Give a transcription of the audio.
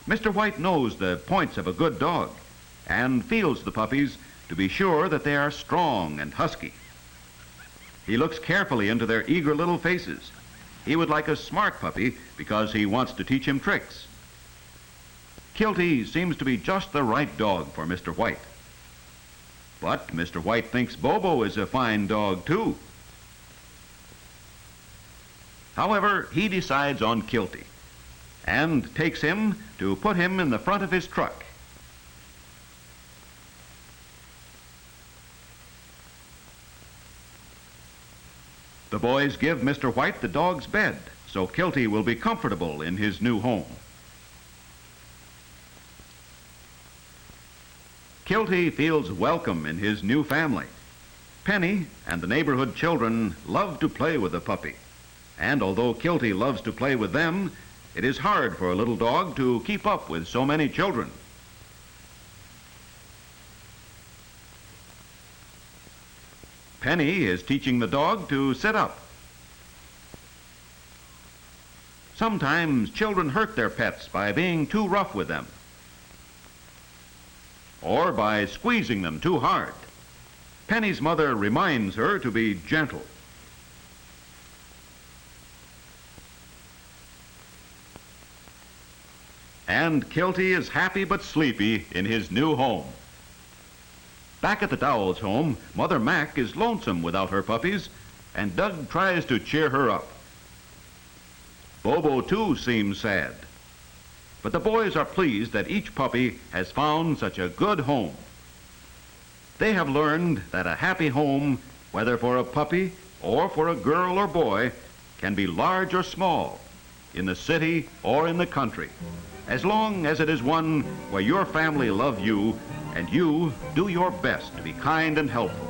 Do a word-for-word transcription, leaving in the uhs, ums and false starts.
Mister White knows the points of a good dog and feels the puppies to be sure that they are strong and husky. He looks carefully into their eager little faces. He would like a smart puppy because he wants to teach him tricks. Kilty seems to be just the right dog for Mister White. But Mister White thinks Bobo is a fine dog, too. However, he decides on Kilty and takes him to put him in the front of his truck. The boys give Mister White the dog's bed so Kilty will be comfortable in his new home. Kilty feels welcome in his new family. Penny and the neighborhood children love to play with the puppy. And although Kilty loves to play with them, it is hard for a little dog to keep up with so many children. Penny is teaching the dog to sit up. Sometimes children hurt their pets by being too rough with them, or by squeezing them too hard. Penny's mother reminds her to be gentle. And Kilty is happy but sleepy in his new home. Back at the Dowells' home, Mother Mac is lonesome without her puppies, and Doug tries to cheer her up. Bobo, too, seems sad. But the boys are pleased that each puppy has found such a good home. They have learned that a happy home, whether for a puppy or for a girl or boy, can be large or small, in the city or in the country, as long as it is one where your family love you and you do your best to be kind and helpful.